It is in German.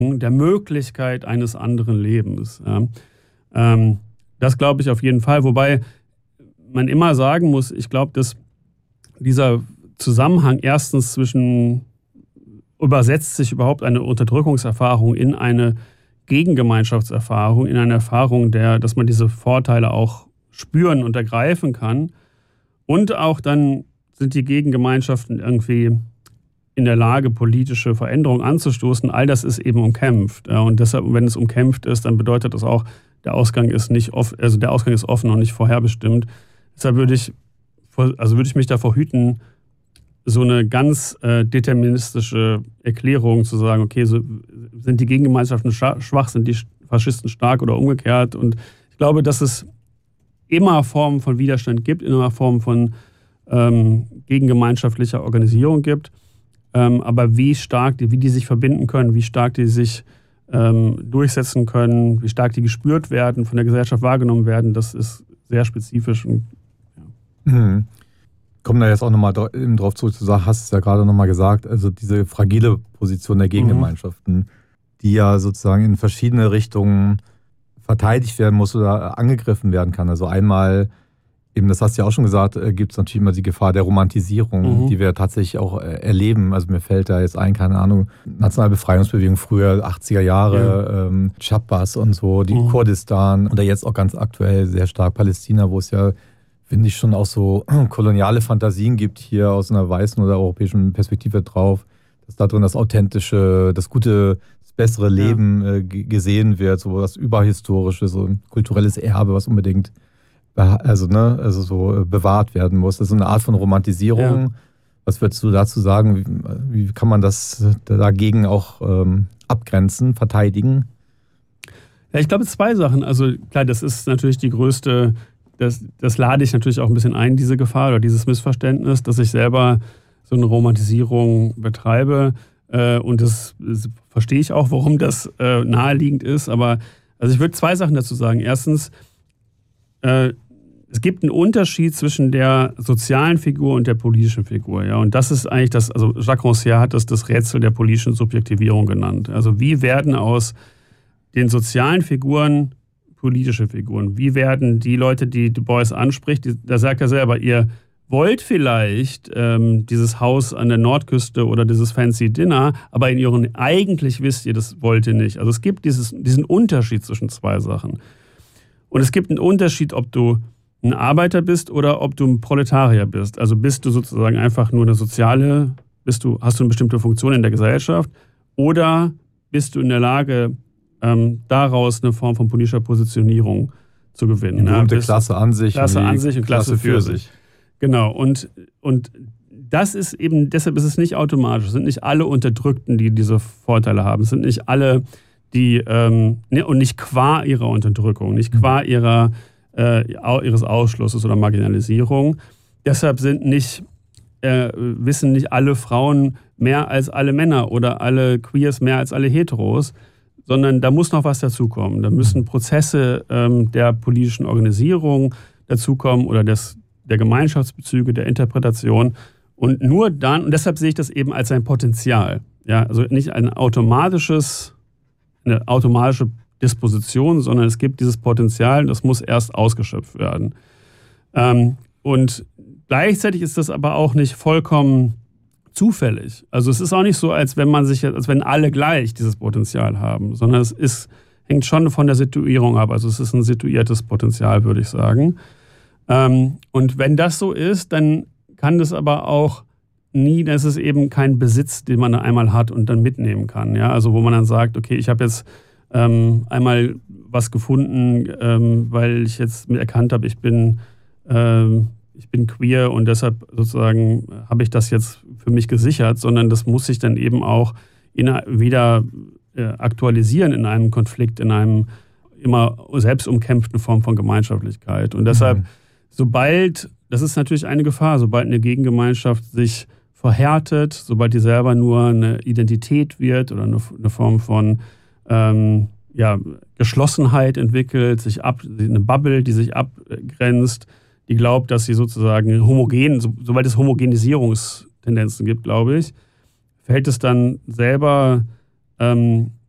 der Möglichkeit eines anderen Lebens. Ja. Das glaube ich auf jeden Fall, wobei man immer sagen muss, ich glaube, dass dieser Zusammenhang erstens übersetzt sich überhaupt eine Unterdrückungserfahrung in eine Gegengemeinschaftserfahrung, in eine Erfahrung, dass man diese Vorteile auch spüren und ergreifen kann. Und auch dann sind die Gegengemeinschaften irgendwie in der Lage, politische Veränderungen anzustoßen. All das ist eben umkämpft. Und deshalb, wenn es umkämpft ist, dann bedeutet das auch, der Ausgang ist offen und nicht vorherbestimmt. Deshalb würde ich mich davor hüten, so eine ganz deterministische Erklärung zu sagen, okay, so sind die Gegengemeinschaften schwach, sind die Faschisten stark oder umgekehrt. Und ich glaube, dass es immer Formen von Widerstand gibt, immer Formen von gegengemeinschaftlicher Organisierung gibt. Aber wie die sich verbinden können, wie stark die sich durchsetzen können, wie stark die gespürt werden, von der Gesellschaft wahrgenommen werden, das ist sehr spezifisch. Und, ja. Kommen da jetzt auch nochmal drauf zurück, du hast es ja gerade nochmal gesagt, also diese fragile Position der Gegengemeinschaften, die ja sozusagen in verschiedene Richtungen verteidigt werden muss oder angegriffen werden kann. Also einmal, eben, das hast du ja auch schon gesagt, gibt es natürlich immer die Gefahr der Romantisierung, die wir tatsächlich auch erleben. Also mir fällt da jetzt ein, keine Ahnung, Nationalbefreiungsbewegung früher, 80er Jahre, Chapas und so, die Kurdistan oder jetzt auch ganz aktuell sehr stark Palästina, wo es ja, finde ich, schon auch so koloniale Fantasien gibt hier aus einer weißen oder europäischen Perspektive drauf, dass da drin das authentische, das gute, das bessere Leben gesehen wird, so was Überhistorisches, so ein kulturelles Erbe, was unbedingt so bewahrt werden muss. Das ist eine Art von Romantisierung. Ja. Was würdest du dazu sagen? Wie kann man das dagegen auch abgrenzen, verteidigen? Ja, ich glaube, 2 Sachen. Also klar, das ist natürlich die größte, das lade ich natürlich auch ein bisschen ein, diese Gefahr oder dieses Missverständnis, dass ich selber so eine Romantisierung betreibe. Und das verstehe ich auch, warum das naheliegend ist. Aber also ich würde 2 Sachen dazu sagen. Erstens, es gibt einen Unterschied zwischen der sozialen Figur und der politischen Figur. Ja? Und das ist eigentlich also Jacques Rancière hat das Rätsel der politischen Subjektivierung genannt. Also wie werden aus den sozialen Figuren politische Figuren? Wie werden die Leute, die Du Bois anspricht, da sagt er selber, ihr wollt vielleicht dieses Haus an der Nordküste oder dieses fancy Dinner, aber eigentlich wisst ihr, das wollt ihr nicht. Also es gibt diesen Unterschied zwischen 2 Sachen. Und es gibt einen Unterschied, ob du ein Arbeiter bist oder ob du ein Proletarier bist. Also bist du sozusagen einfach nur hast du eine bestimmte Funktion in der Gesellschaft oder bist du in der Lage, daraus eine Form von politischer Positionierung zu gewinnen. Klasse an sich und Klasse für sich. Genau. Und das ist eben, deshalb ist es nicht automatisch. Es sind nicht alle Unterdrückten, die diese Vorteile haben. Es sind nicht alle, und nicht qua ihrer Unterdrückung, nicht qua ihres Ausschlusses oder Marginalisierung. Deshalb wissen nicht alle Frauen mehr als alle Männer oder alle Queers mehr als alle Heteros, sondern da muss noch was dazukommen. Da müssen Prozesse der politischen Organisierung dazukommen oder der Gemeinschaftsbezüge, der Interpretation. Und nur dann, und deshalb sehe ich das eben als ein Potenzial. Ja, also nicht eine automatische Disposition, sondern es gibt dieses Potenzial, das muss erst ausgeschöpft werden. Und gleichzeitig ist das aber auch nicht vollkommen zufällig. Also es ist auch nicht so, als wenn alle gleich dieses Potenzial haben, sondern hängt schon von der Situierung ab. Also es ist ein situiertes Potenzial, würde ich sagen. Und wenn das so ist, dann kann das aber auch das ist eben kein Besitz, den man einmal hat und dann mitnehmen kann. Ja? Also wo man dann sagt, okay, ich habe jetzt einmal was gefunden, weil ich jetzt erkannt habe, ich bin queer und deshalb sozusagen habe ich das jetzt für mich gesichert, sondern das muss sich dann eben auch wieder aktualisieren in einem Konflikt, in einem immer selbst umkämpften Form von Gemeinschaftlichkeit. Und deshalb, das ist natürlich eine Gefahr, sobald eine Gegengemeinschaft sich verhärtet, sobald die selber nur eine Identität wird oder eine Form von Geschlossenheit entwickelt, eine Bubble, die sich abgrenzt, die glaubt, dass sie sozusagen sobald es Homogenisierungstendenzen gibt, glaube ich, fällt es dann selber